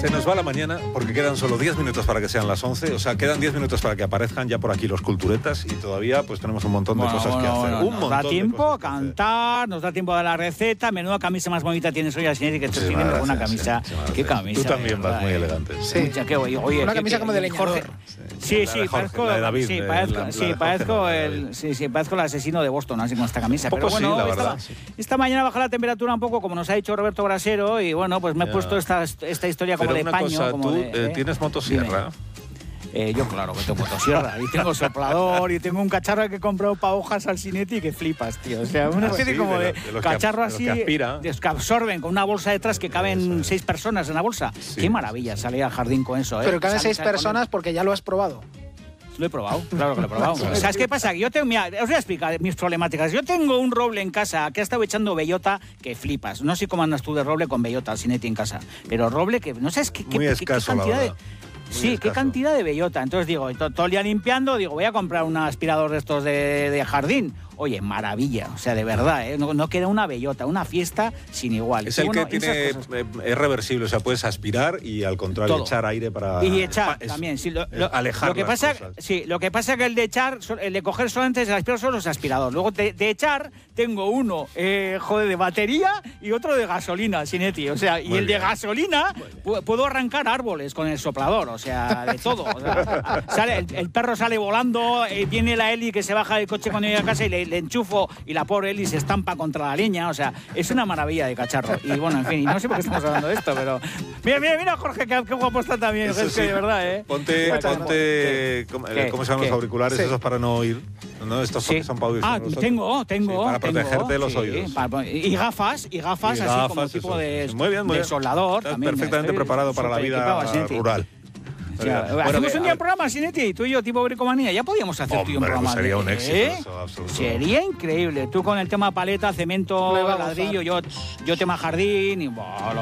Se nos va la mañana porque quedan solo 10 minutos para que sean las 11. O sea, quedan 10 minutos para que aparezcan ya por aquí los culturetas y todavía pues tenemos un montón de cosas que hacer. Nos da tiempo a cantar, nos da tiempo a dar la receta. Menuda camisa más bonita tienes hoy, Asinetti, que estás teniendo una camisa. ¿Qué camisa? Tú también vas muy elegante. Sí. Oye, una camisa como de leñador. Sí, parezco la de David, parezco el asesino de Boston, así con esta camisa. Pero bueno, sí, la verdad. Esta mañana baja la temperatura un poco, como nos ha dicho Roberto Brasero, y bueno, pues me he puesto esta historia como de paño. Cosa, como ¿tú tienes motosierra? Yo claro que tengo motosierra y tengo soplador y tengo un cacharro que he comprado para hojas al Cinetti que flipas, tío. O sea, una especie como de cacharro así que absorben con una bolsa detrás que caben 6 personas en la bolsa. Sí. Qué maravilla salir al jardín con eso, ¿eh? Pero caben 6 personas porque ya lo has probado. Lo he probado, claro que lo he probado. ¿Sabes qué pasa? Yo tengo, mira, os voy a explicar mis problemáticas. Yo tengo un roble en casa que ha estado echando bellota que flipas. No sé cómo andas tú de roble con bellota, Cinetti, en casa. Pero roble que no sabes qué cantidad de... Sí, qué cantidad de bellota. Entonces digo, todo el día limpiando, digo, voy a comprar un aspirador de estos de jardín. Oye, maravilla, o sea, de verdad, ¿eh? No queda una bellota, una fiesta sin igual. Es el que tiene, es reversible, o sea, puedes aspirar y al contrario todo. Echar aire para... Y echar también, sí, alejar lo que las pasa, cosas. Sí, lo que pasa es que el de echar, el de coger solamente el aspirador son los aspiradores. Luego de echar tengo uno, de batería y otro de gasolina, Cinetti. O sea, y el de gasolina puedo arrancar árboles con el soplador, o sea, de todo. O sea, el perro sale volando, viene la Eli que se baja del coche cuando llega a casa y le enchufo y la pobre Eli se estampa contra la leña, o sea, es una maravilla de cacharro. Y bueno, en fin, y no sé por qué estamos hablando de esto, pero... Mira, Jorge, qué guapo está también, es que de verdad, ¿eh? Ponte ¿cómo se llaman los auriculares esos para no oír? No, estos son para oír. Tengo. Para protegerte los oídos. Y gafas, así como tipo de soldador. Estás perfectamente preparado para la vida rural. Hacemos un día un programa, Cinetti, tú y yo, tipo bricomanía. Ya podíamos hacer tú y un programa. Pues sería un éxito, eso, absoluto. Sería increíble. Tú con el tema paleta, cemento, ladrillo, yo tema jardín y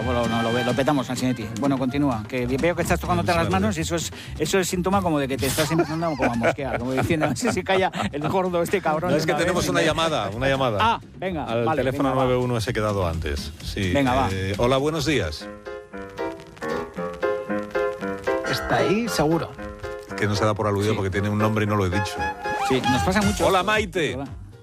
lo petamos al Cinetti. Bueno, continúa. Que veo que estás tocándote las manos y eso es síntoma como de que te estás empezando como a mosquear, como diciendo, no sé si calla el gordo este cabrón. No, es que tenemos una llamada. Ah, venga. Al teléfono 91 ese quedado antes. Sí. Venga, va. Hola, buenos días. Está ahí, seguro. Es que no se da por aludido porque tiene un nombre y no lo he dicho. Sí, nos pasa mucho. Hola, Maite.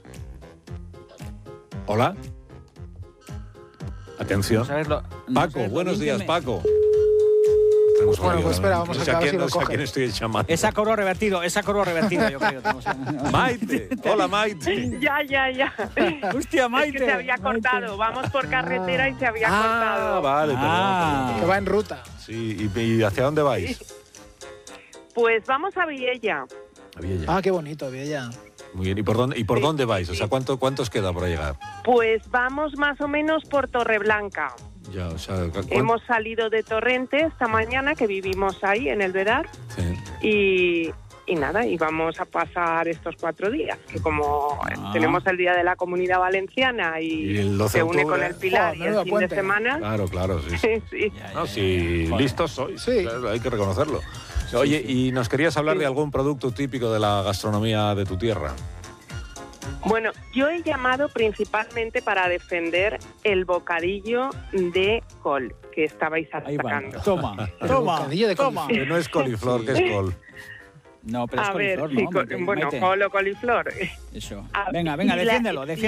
Hola. Atención. Paco, buenos días, Paco. Bueno, pues espera, vamos a acabar si lo coge. ¿A quién estoy llamando? Es a coro revertido, yo creo. Maite, hola Maite. Ya. Hostia, Maite. Es que se había cortado, vamos por carretera y se había cortado. Vale, perdón. Que va en ruta. Sí, ¿y hacia dónde vais? Pues vamos a Viella. Ah, qué bonito, Viella. Muy bien, ¿y por dónde vais? O sea, ¿cuánto os queda para llegar? Pues vamos más o menos por Torreblanca. Ya, o sea, hemos salido de Torrente esta mañana, que vivimos ahí en el Vedar. Sí. Y nada, y vamos a pasar estos 4 días, que como tenemos el Día de la Comunidad Valenciana y se une con el Pilar y el fin de semana. Claro, sí. Sí. Sí, listos sois, sí. Claro, hay que reconocerlo. Oye, ¿y nos querías hablar de algún producto típico de la gastronomía de tu tierra? Bueno, yo he llamado principalmente para defender el bocadillo de col que estabais atacando. Toma. Que no es coliflor, que es col. No, pero es coliflor, ¿no? Bueno, col o coliflor. Eso. Venga, defiéndelo.